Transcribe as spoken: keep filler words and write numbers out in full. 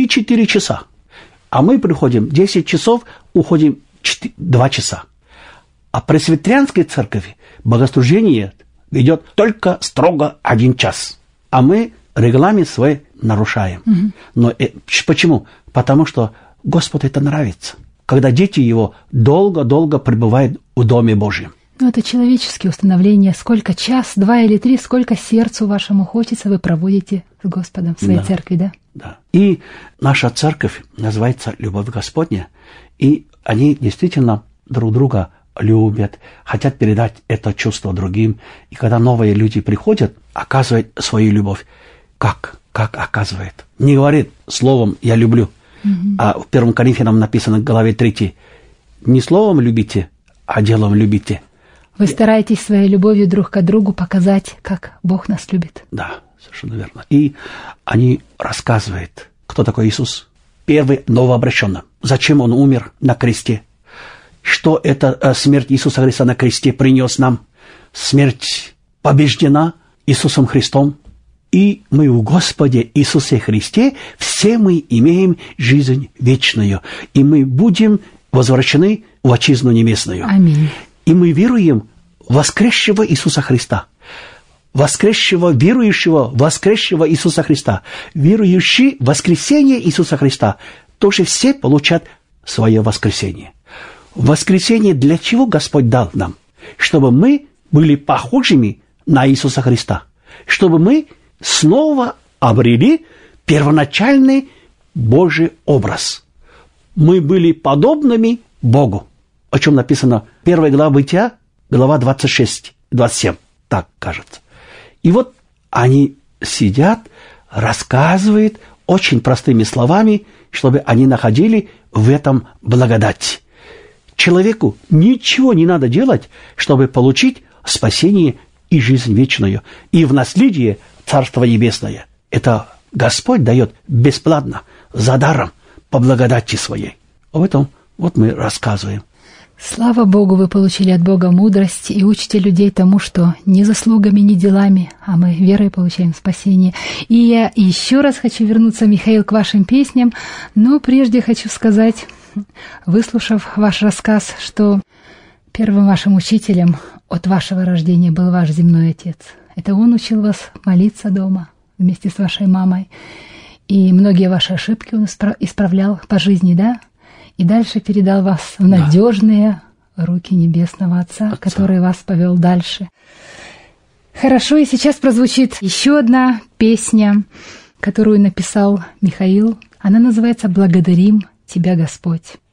три-четыре часа. А мы приходим десять часов, уходим два часа. А пресвитерианской церкви богослужение идет только строго один час. А мы регламент свой нарушаем. Угу. Но э, почему? Потому что Господу это нравится, когда дети Его долго-долго пребывают в Доме Божьем. Ну, это человеческие установления. Сколько час, два или три, сколько сердцу вашему хочется, вы проводите с Господом в своей да. церкви, да? Да. И наша церковь называется «Любовь Господня», и они действительно друг друга любят, хотят передать это чувство другим. И когда новые люди приходят, оказывают свою любовь. Как? Как оказывает? Не говорит словом «я люблю», mm-hmm. а в первом Коринфянам написано в главе третьей: не словом любите, а делом любите. Вы стараетесь своей любовью друг к другу показать, как Бог нас любит. Да, совершенно верно. И они рассказывают, кто такой Иисус. Первый новообращенный. Зачем Он умер на кресте? Что эта смерть Иисуса Христа на кресте принес нам? Смерть побеждена Иисусом Христом. И мы в Господе Иисусе Христе все мы имеем жизнь вечную. И мы будем возвращены в Отчизну Небесную. Аминь. И мы веруем в воскресшего Иисуса Христа. Воскресшего, верующего, воскресшего Иисуса Христа. Верующий в воскресение Иисуса Христа. Тоже все получат свое воскресение. Воскресение для чего Господь дал нам? Чтобы мы были похожими на Иисуса Христа. Чтобы мы снова обрели первоначальный Божий образ. Мы были подобными Богу. О чем написано первая глава Бытия, глава двадцать шесть, двадцать семь. Так кажется. И вот они сидят, рассказывают очень простыми словами, чтобы они находили в этом благодать. Человеку ничего не надо делать, чтобы получить спасение и жизнь вечную, и в наследие Царство Небесное. Это Господь дает бесплатно, за даром, по благодати Своей. Об этом вот мы рассказываем. Слава Богу, вы получили от Бога мудрость и учите людей тому, что не заслугами, не делами, а мы верой получаем спасение. И я еще раз хочу вернуться, Михаил, к вашим песням, но прежде хочу сказать, выслушав ваш рассказ, что первым вашим учителем от вашего рождения был ваш земной отец. Это он учил вас молиться дома вместе с вашей мамой. И многие ваши ошибки он исправлял по жизни, да? И дальше передал вас в надежные да. руки Небесного Отца, Отца, который вас повел дальше. Хорошо, и сейчас прозвучит еще одна песня, которую написал Михаил. Она называется «Благодарим Тебя, Господь».